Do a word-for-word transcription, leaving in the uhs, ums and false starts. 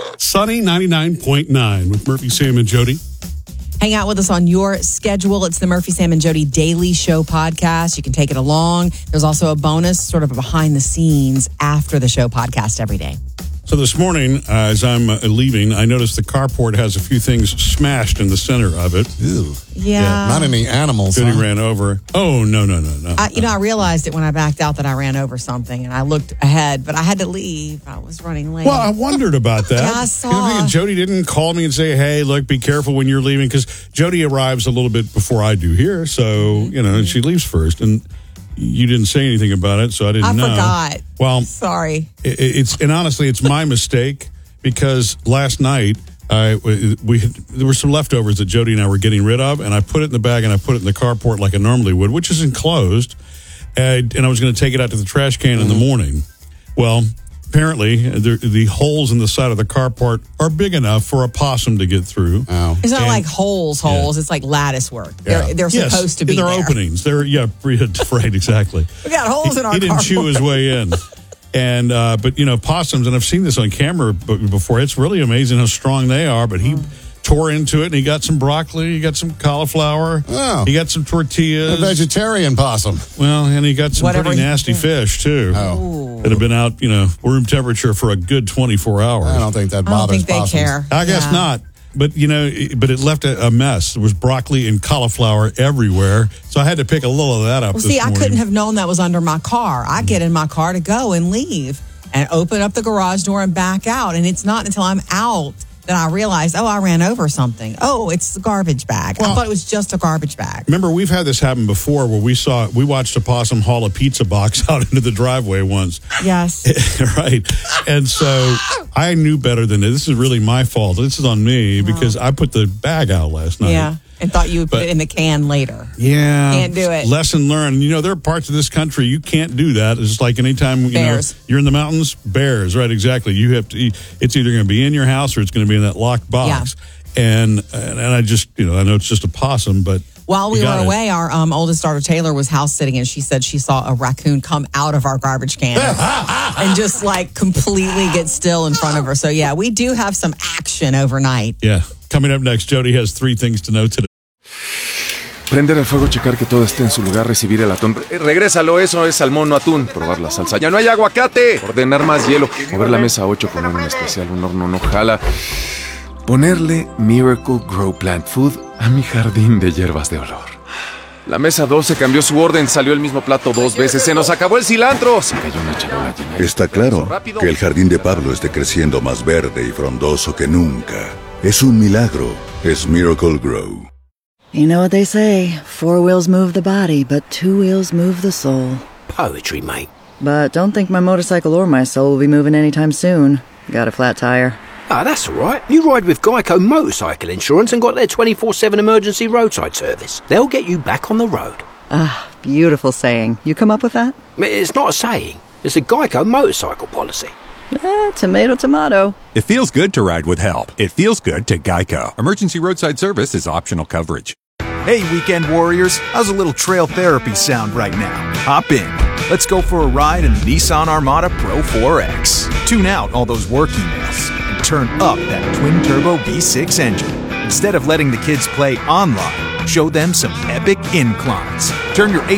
Sunny ninety-nine point nine with Murphy, Sam, and Jody. Hang out with us on your schedule. It's the Murphy, Sam, and Jody Daily Show podcast. You can take it along. There's also a bonus, sort of a behind the scenes after the show podcast every day. So this morning, uh, as I'm uh, leaving, I noticed the carport has a few things smashed in the center of it. Ew. Yeah. Yeah. Not any animals. Jody huh? ran over. Oh, no, no, no, no. I, you know, I realized it when I backed out that I ran over something, and I looked ahead, but I had to leave. I was running late. Well, I wondered about that. Yeah, I saw. You know, Jody didn't call me and say, hey, look, be careful when you're leaving, because Jody arrives a little bit before I do here. So, you know, she leaves first. And you didn't say anything about it, so I didn't I know. forgot. Well, sorry. It, it's and honestly, it's my mistake, because last night I we had, there were some leftovers that Jody and I were getting rid of, and I put it in the bag and I put it in the carport like I normally would, which is enclosed, and, and I was going to take it out to the trash can mm-hmm. in the morning. Well, apparently the, the holes in the side of the carport are big enough for a possum to get through. Oh. It's not and, like holes, holes. Yeah. It's like lattice work. They're, yeah. they're yes, supposed to be they're there. openings. They're yeah, right, exactly. We got holes he, in our He didn't carport. chew his way in. And uh, but you know, possums, and I've seen this on camera before. It's really amazing how strong they are. But he mm. tore into it, and he got some broccoli, he got some cauliflower, oh. he got some tortillas. A vegetarian possum. Well, and he got some Whatever pretty nasty fish too. Oh. That have been out, you know, room temperature for a good twenty-four hours. I don't think that I don't bothers think they possums. care. I guess Yeah. not. But, you know, it, but it left a, a mess. There was broccoli and cauliflower everywhere. So I had to pick a little of that up Well, this see, I morning. couldn't have known that was under my car. I get in my car to go and leave and open up the garage door and back out. And it's not until I'm out that I realized, oh, I ran over something. Oh, it's the garbage bag. Well, I thought it was just a garbage bag. Remember, we've had this happen before where we saw, we watched a possum haul a pizza box out into the driveway once. Yes. Right. And so I knew better than this. This is really my fault. This is on me because I put the bag out last night. Yeah. And thought you would put But- it in the can later. Yeah. Can't do it. Lesson learned. You know, there are parts of this country you can't do that. It's like anytime, you Bears. know, you're in the mountains, bears, right, exactly. You have to, it's either going to be in your house or it's going to be in that locked box. And, and and I just, you know, I know it's just a possum, but While we you were got it. away, our um, oldest daughter, Taylor, was house sitting, and she said she saw a raccoon come out of our garbage can and just like completely get still in front of her. So, yeah, we do have some action overnight. Yeah. Coming up next, Jody has three things to know today. Prender el fuego, checar que todo esté en su lugar, recibir el atún. Eh, regrésalo, eso es salmón, no atún. Probar la salsa. ¡Ya no hay aguacate! Ordenar más hielo. Mover la mesa ocho con un especial, un horno no jala. Ponerle Miracle Grow Plant Food a mi jardín de hierbas de olor. La mesa doce cambió su orden, salió el mismo plato dos veces. ¡Se nos acabó el cilantro! Se cayó una charola llena de- Está claro que el jardín de Pablo esté creciendo más verde y frondoso que nunca. Es un milagro. Es Miracle Grow. You know what they say, four wheels move the body, but two wheels move the soul. Poetry, mate. But don't think my motorcycle or my soul will be moving anytime soon. Got a flat tire. Ah, that's all right. You ride with Geico Motorcycle Insurance and got their twenty-four seven emergency roadside service. They'll get you back on the road. Ah, beautiful saying. You come up with that? It's not a saying. It's a Geico motorcycle policy. Eh, tomato, tomato. It feels good to ride with help. It feels good to Geico. Emergency roadside service is optional coverage. Hey, weekend warriors, how's a little trail therapy sound right now? Hop in. Let's go for a ride in the Nissan Armada Pro four X. Tune out all those work emails and turn up that twin-turbo V six engine. Instead of letting the kids play online, show them some epic inclines. Turn your